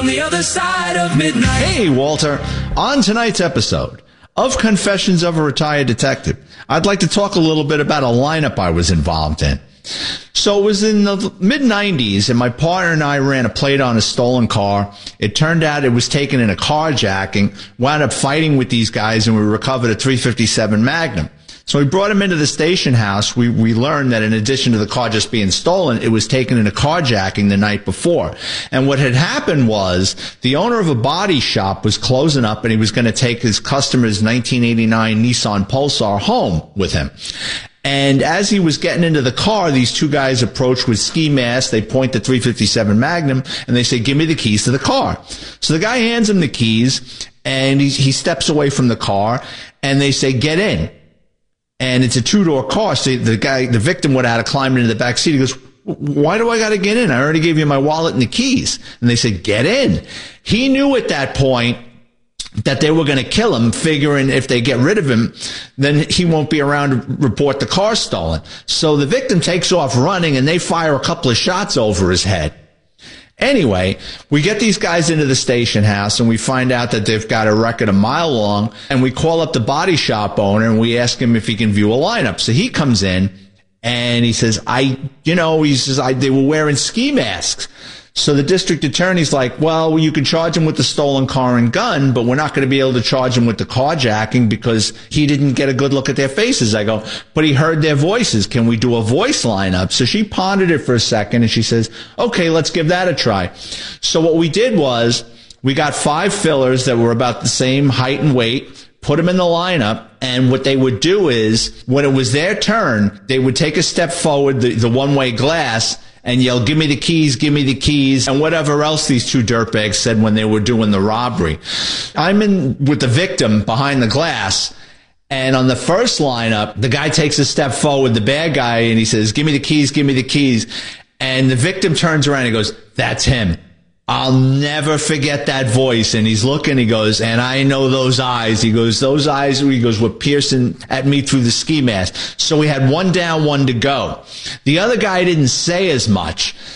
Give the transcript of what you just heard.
On the other side of midnight. Hey, Walter. On tonight's episode of Confessions of a Retired Detective, I'd like to talk a little bit about a lineup I was involved in. So it was in the mid-90s, and my partner and I ran a plate on a stolen car. It turned out it was taken in a carjacking, wound up fighting with these guys, and we recovered a .357 Magnum. So we brought him into the station house. We learned that in addition to the car just being stolen, it was taken in a carjacking the night before. And what had happened was the owner of a body shop was closing up, and he was going to take his customer's 1989 Nissan Pulsar home with him. And as he was getting into the car, these two guys approached with ski masks. They point the .357 Magnum, and they say, "Give me the keys to the car." So the guy hands him the keys, and he steps away from the car, and they say, "Get in." And it's a two-door car, so the victim would have climbed into the back seat. He goes, "Why do I got to get in? I already gave you my wallet and the keys." And they said, "Get in." He knew at that point that they were going to kill him, figuring if they get rid of him, then he won't be around to report the car stolen. So the victim takes off running, and they fire a couple of shots over his head. Anyway, we get these guys into the station house, and we find out that they've got a record a mile long, and we call up the body shop owner, and we ask him if he can view a lineup. So he comes in, and he says, they were wearing ski masks. So the district attorney's like, "Well, you can charge him with the stolen car and gun, but we're not going to be able to charge him with the carjacking because he didn't get a good look at their faces." I go, "But he heard their voices. Can we do a voice lineup?" So she pondered it for a second, and she says, "Okay, let's give that a try." So what we did was we got 5 fillers that were about the same height and weight, put them in the lineup, and what they would do is when it was their turn, they would take a step forward, the one-way glass, and yell, "Give me the keys," and whatever else these two dirtbags said when they were doing the robbery. I'm in with the victim behind the glass, and on the first lineup, the guy takes a step forward, the bad guy, and he says, "Give me the keys," and the victim turns around and he goes, "That's him." I'll never forget that voice. And he's looking, he goes, "And I know those eyes." He goes, "Those eyes," he goes, "were piercing at me through the ski mask." So we had one down, one to go. The other guy didn't say as much.